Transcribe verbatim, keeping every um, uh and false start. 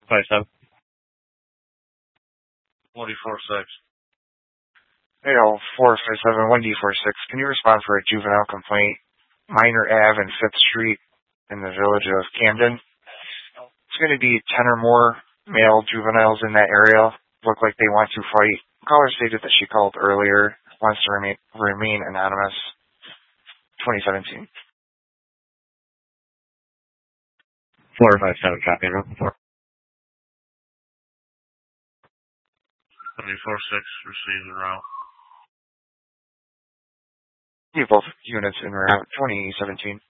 Five seven. One D four six. Hey, oh, four five seven one D four six. Can you respond for a juvenile complaint, Minor Ave and Fifth Street in the village of Camden? It's going to be ten or more male juveniles in that area. Look like they want to fight. Caller stated that she called earlier, wants to remain, remain anonymous. twenty seventeen. Four five seven. Copy. Four. One D four six receives a route. You have both units in route twenty seventeen.